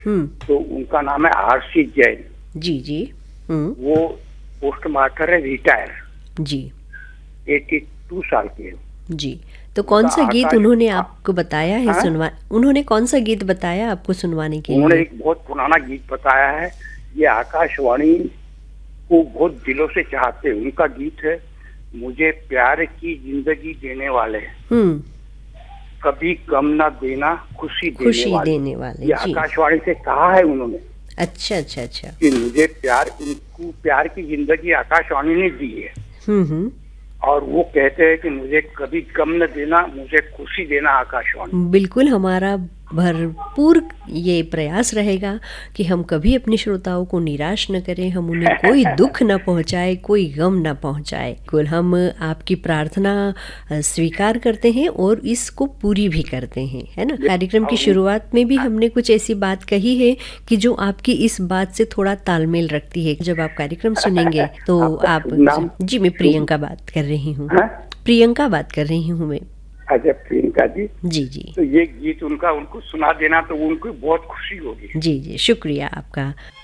तो उनका नाम है आरसी जैन। जी जी। वो पोस्ट मास्टर है, रिटायर, जी 82 साल के हैं। जी। तो कौन सा गीत उन्होंने आपको बताया है हाँ? उन्होंने कौन सा गीत बताया आपको सुनवाने के उन्होंने लिए? एक बहुत पुराना गीत बताया है। ये आकाशवाणी को बहुत दिलों से चाहते हैं। उनका गीत है, मुझे प्यार की जिंदगी देने वाले, कभी गम ना देना, खुशी देने वाले। ये जी। आकाशवाणी से कहा है उन्होंने। अच्छा अच्छा अच्छा। कि मुझे उनको प्यार की जिंदगी आकाशवाणी ने दी है। और वो कहते हैं कि मुझे कभी गम न देना, मुझे खुशी देना आकाशवाणी। बिल्कुल, हमारा भरपूर ये प्रयास रहेगा कि हम कभी अपने श्रोताओं को निराश न करें, हम उन्हें कोई दुख न पहुंचाए, कोई गम न पहुंचाए। बिल्कुल, हम आपकी प्रार्थना स्वीकार करते हैं और इसको पूरी भी करते हैं, है ना। कार्यक्रम की शुरुआत में भी हमने कुछ ऐसी बात कही है कि जो आपकी इस बात से थोड़ा तालमेल रखती है। जब आप कार्यक्रम सुनेंगे तो आप जी, मैं प्रियंका बात कर रही हूँ। प्रियंका बात कर रही हूँ मैं। अच्छा प्रियंका जी। जी जी। तो ये गीत उनको सुना देना तो उनको बहुत खुशी होगी। जी जी, शुक्रिया आपका।